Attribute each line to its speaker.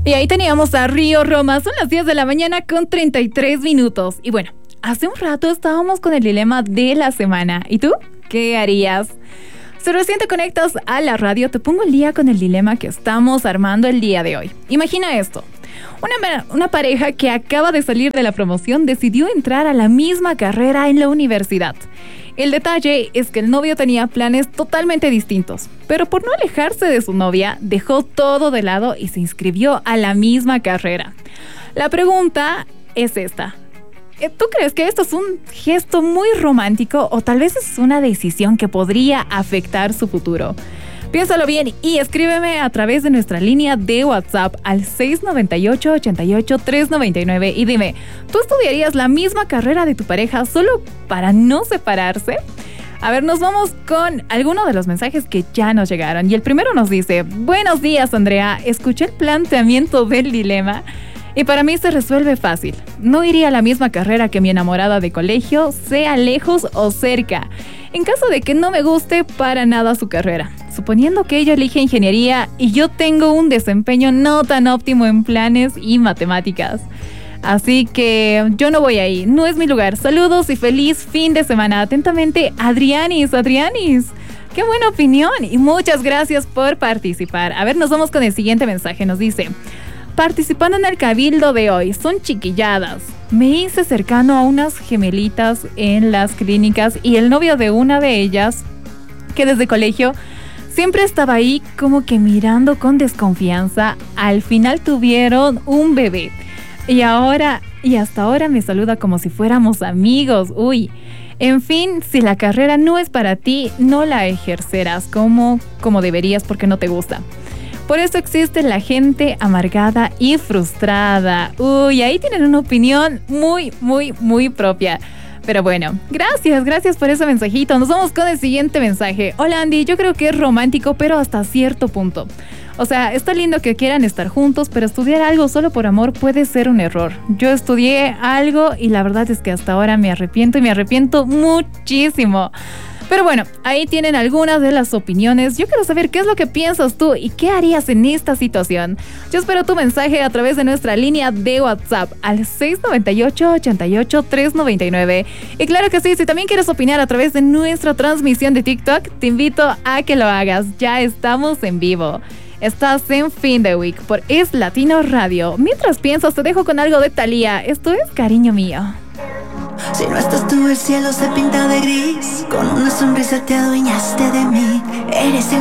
Speaker 1: Y ahí teníamos a Río Roma, son las 10 de la mañana con 33 minutos. Y bueno, hace un rato estábamos con el dilema de la semana. ¿Y tú? ¿Qué harías? Si recién te conectas a la radio, te pongo el día con el dilema que estamos armando el día de hoy. Imagina esto. Una pareja que acaba de salir de la promoción decidió entrar a la misma carrera en la universidad. El detalle es que el novio tenía planes totalmente distintos, pero por no alejarse de su novia, dejó todo de lado y se inscribió a la misma carrera. La pregunta es esta. ¿Tú crees que esto es un gesto muy romántico o tal vez es una decisión que podría afectar su futuro? Piénsalo bien y escríbeme a través de nuestra línea de WhatsApp al 698-88-399 y dime, ¿tú estudiarías la misma carrera de tu pareja solo para no separarse? A ver, nos vamos con algunos de los mensajes que ya nos llegaron. Y el primero nos dice: buenos días, Andrea, escuché el planteamiento del dilema y para mí se resuelve fácil. No iría a la misma carrera que mi enamorada de colegio, sea lejos o cerca, en caso de que no me guste para nada su carrera. Suponiendo que ella elige ingeniería y yo tengo un desempeño no tan óptimo en planes y matemáticas. Así que yo no voy ahí, no es mi lugar. Saludos y feliz fin de semana. Atentamente, Adrianis. Qué buena opinión y muchas gracias por participar. A ver, nos vamos con el siguiente mensaje. Nos dice: participando en el cabildo de hoy, son chiquilladas. Me hice cercano a unas gemelitas en las clínicas y el novio de una de ellas, que desde colegio siempre estaba ahí como que mirando con desconfianza, al final tuvieron un bebé. Y hasta ahora me saluda como si fuéramos amigos. Uy. En fin, si la carrera no es para ti, no la ejercerás como deberías porque no te gusta. Por eso existe la gente amargada y frustrada. Uy, ahí tienen una opinión muy, muy, muy propia. Pero bueno, gracias por ese mensajito. Nos vamos con el siguiente mensaje. Hola, Andy, yo creo que es romántico, pero hasta cierto punto. O sea, está lindo que quieran estar juntos, pero estudiar algo solo por amor puede ser un error. Yo estudié algo y la verdad es que hasta ahora me arrepiento muchísimo. Pero bueno, ahí tienen algunas de las opiniones. Yo quiero saber qué es lo que piensas tú y qué harías en esta situación. Yo espero tu mensaje a través de nuestra línea de WhatsApp al 698-88-399. Y claro que sí, si también quieres opinar a través de nuestra transmisión de TikTok, te invito a que lo hagas. Ya estamos en vivo. Estás en Fin de Week por Es Latino Radio. Mientras piensas, te dejo con algo de Thalía. Esto es Cariño Mío.
Speaker 2: Si no estás tú, el cielo se pinta de gris. Con una sonrisa te adueñaste de mí. Eres el